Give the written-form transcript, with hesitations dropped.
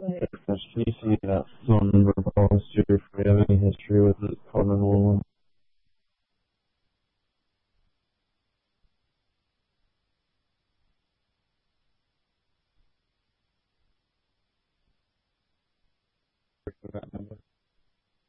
Can you see that phone number belongs to? If we have any history with it?